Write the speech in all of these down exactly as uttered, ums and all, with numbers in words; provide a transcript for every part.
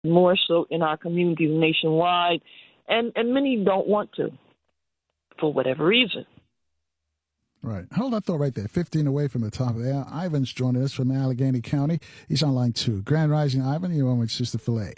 more so in our communities nationwide, and, and many don't want to for whatever reason. Right. Hold that thought right there. fifteen away from the top of the hour. Ivan's joining us from Allegheny County. He's on line two. Grand Rising, Ivan. You're on with Sister Filet.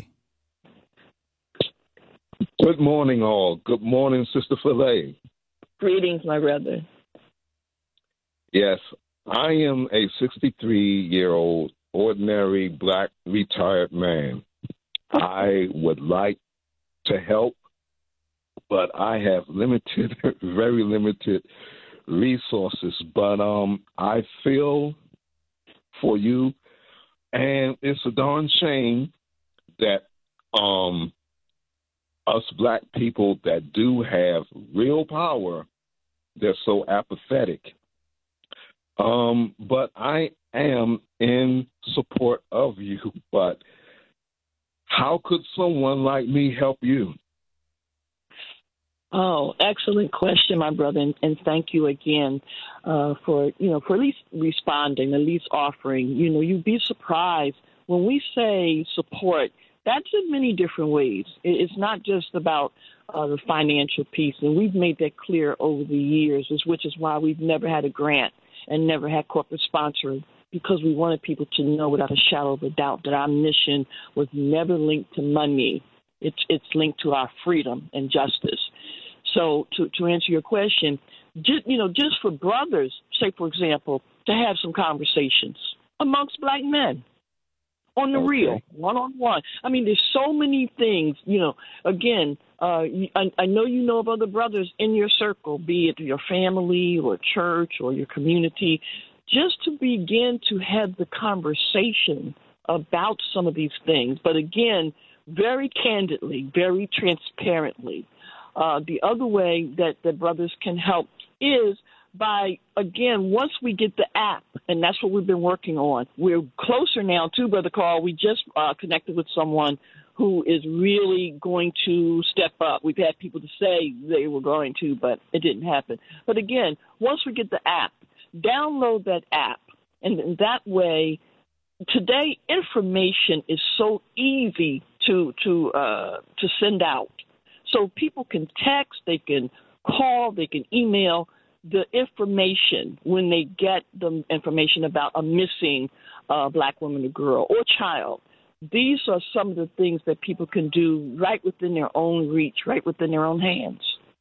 Good morning, all. Good morning, Sister Filet. Greetings, my brother. Yes, I am a sixty-three-year-old ordinary black retired man. I would like to help, but I have limited, very limited resources. But um, I feel for you, and it's a darn shame that um, us black people that do have real power, they're so apathetic. Um, but I am in support of you, but how could someone like me help you? Oh, excellent question, my brother, and, and thank you again uh, for, you know, for at least responding, at least offering. You know, you'd be surprised when we say support, that's in many different ways. It, it's not just about uh, the financial piece, and we've made that clear over the years, which is why we've never had a grant and never had corporate sponsoring, because we wanted people to know without a shadow of a doubt that our mission was never linked to money. It's, it's linked to our freedom and justice. So to, to answer your question, just, you know, just for brothers, say, for example, to have some conversations amongst black men on the Okay. real, one-on-one. I mean, there's so many things, you know, again, uh, I, I know you know of other brothers in your circle, be it your family or church or your community, just to begin to have the conversation about some of these things. But again, very candidly, very transparently. Uh, the other way that the brothers can help is by, again, once we get the app, and that's what we've been working on. We're closer now to Brother Carl. We just uh, connected with someone who is really going to step up. We've had people to say they were going to, but it didn't happen. But again, once we get the app, download that app, and in that way, today information is so easy to to uh, to send out. So people can text, they can call, they can email the information when they get the information about a missing uh, black woman or girl or child. These are some of the things that people can do right within their own reach, right within their own hands.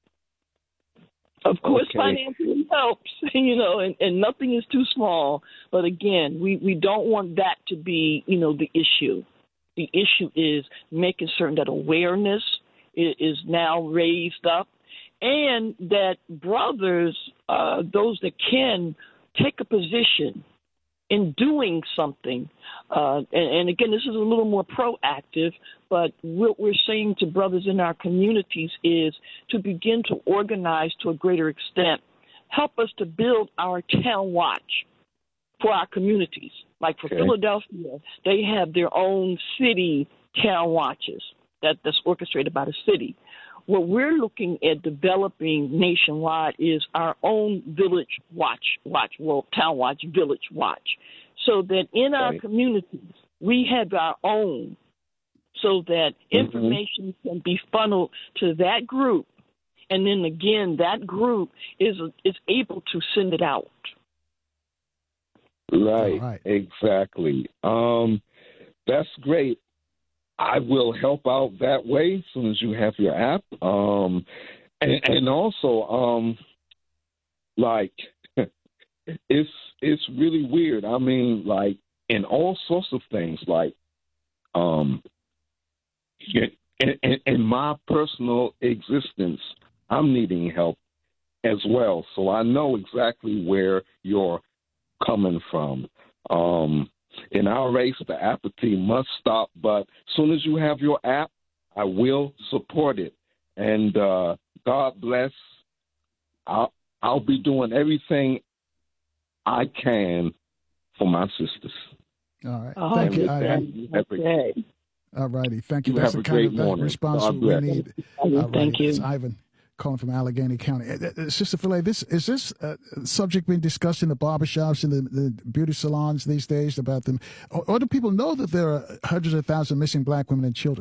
Of course, Okay. financially helps, you know, and, and nothing is too small. But again, we, we don't want that to be, you know, the issue. The issue is making certain that awareness is, is now raised up, and that brothers, uh, those that can, take a position in doing something. Uh, and, and again, this is a little more proactive, but what we're saying to brothers in our communities is to begin to organize to a greater extent, help us to build our town watch for our communities. Like for Okay. Philadelphia, they have their own city town watches that, that's orchestrated by the city. What we're looking at developing nationwide is our own village watch, watch, well, town watch, village watch, so that in our Right. communities, we have our own, so that Mhm. information can be funneled to that group. And then again, that group is is able to send it out. Right, All right. exactly. Um, that's great. I will help out that way as soon as you have your app. Um, and, and also, um, like, it's it's really weird. I mean, like, in all sorts of things, like, um, in, in, in my personal existence, I'm needing help as well. So I know exactly where you're coming from. Um, in our race, the apathy must stop. But as soon as you have your app, I will support it. And uh, God bless. I'll, I'll be doing everything I can for my sisters. All right. Oh, Thank you, with Ivan. that, you have a- Okay. All righty. Thank you. You That's have the a kind great of uh, morning. response God we bless. need. All Thank right. you. It's Ivan calling from Allegheny County. Uh, Sister Philae, this is this uh, subject being discussed in the barbershops and the, the beauty salons these days about them, or, or do people know that there are hundreds of thousands of missing black women and children?